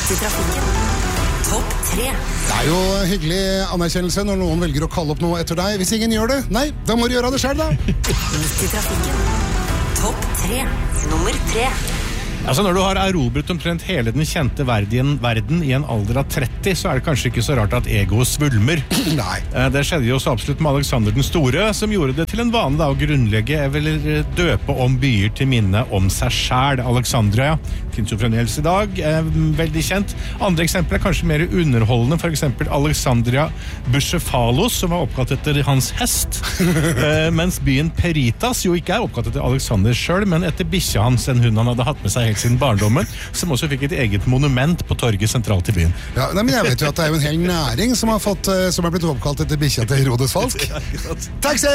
Midt i trafikken. Topp 3. Det jo hyggelig anerkjennelse når noen velger å kalle opp noe etter deg. Hvis ingen gjør det, nei, da må du gjøre det selv da. Midt i trafikken. Topp 3. Nummer 3. Altså når du har erobret omtrent hele den kjente verden i en alder av 30, så det kanskje ikke så rart at egoet svulmer. Nei. Det skjedde jo så absolutt med Alexander den Store, som gjorde det til en vane da, å grunnlegge eller døpe om byer til minne om seg selv. Alexandria finnes jo fremdeles i dag, veldig kjent. Andre eksempler kanskje mer underholdende, for eksempel Alexandria Bucephalos, som var oppkalt etter hans hest, mens byen Peritas jo ikke oppkalt etter Alexander selv, men etter bikkja hans, en hund han hadde hatt med seg helt siden barndommen, som også fikk et eget monument på torget sentralt i byen. Ja, nei, men jeg vet jo at det jo en hel næring som har blitt oppkalt etter bikkja til Herodes Falsk. Taxi!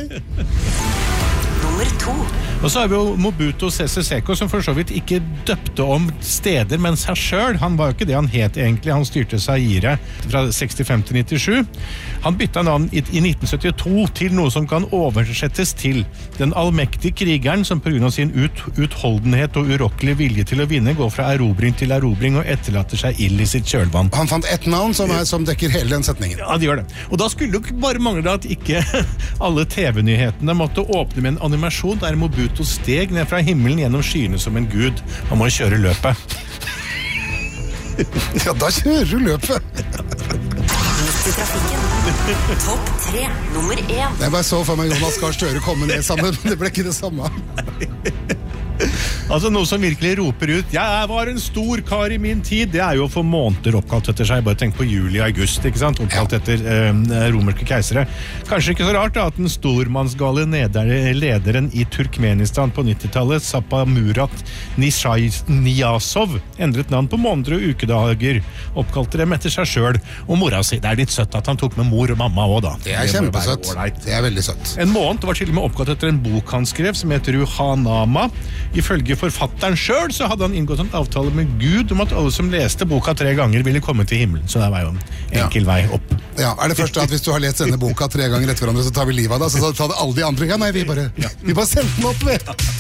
Nummer 2. Og så har vi jo Mobutu Sese Seko, som for så vidt ikke døpte om steder, men seg selv. Han var jo ikke det han het egentlig. Han styrte Zaire fra 65 til 97. Han bytta navn i 1972 til noe som kan oversettes til den allmektige krigeren, som på grunn av sin utholdenhet og urokkelige vilje til å vinne, går fra erobring til erobring og etterlater seg ild i sitt kjølvann. Han fant ett navn som dekker hele den setningen. Ja, de gjør det. Og da skulle det bare mangle at ikke alle TV-nyhetene måtte åpne med en animasjon der Mobutu steg ned fra himmelen gjennom skyene som en gud. Man må kjøre løpet. Ja, da kjører du løpet. Midt i trafikken. Topp 3. Nummer 1. Jeg bare så for meg Jonas Gahr Støre komme ned sammen, men det ble ikke det samme. Altså noe som virkelig roper ut jeg var en stor kar i min tid, det jo for måneder oppkalt etter seg. Bare tenk på juli og august, ikke sant? Oppkalt etter romerske keisere. Kanskje ikke så rart da, at den stormannsgale lederen i Turkmenistan på 90-tallet, Sapamurat Niyazov, endret navn på måneder og ukedager, oppkalte dem etter seg selv og mora si. Det litt søtt at han tok med mor og mamma også da. Det kjempesøtt. Det veldig søtt. En måned var til og med oppkalt etter en bok han skrev som heter Ruhanama. Ifølge forfatteren selv så hadde han inngått en avtale med Gud om at alle som leste boka 3 ganger ville komme til himmelen. Så det var jo en enkel vei opp. Ja, det første at hvis du har lest denne boka 3 ganger etter hverandre, så tar vi livet av deg, så tar det alle de andre. Ja, nei, vi bare sendte den opp, vi.